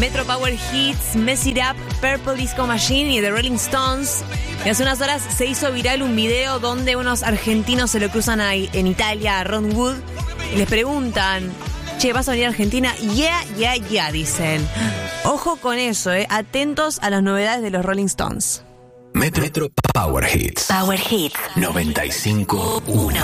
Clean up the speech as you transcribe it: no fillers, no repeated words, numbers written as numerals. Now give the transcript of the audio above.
Metro Power Hits, Mess It Up, Purple Disco Machine y The Rolling Stones. Y hace unas horas se hizo viral un video donde unos argentinos se lo cruzan en Italia a Ron Wood y les preguntan: che, ¿vas a venir a Argentina? Yeah, dicen. Ojo con eso, atentos a las novedades de los Rolling Stones. Metro Power Hits. Power Hits 95.1.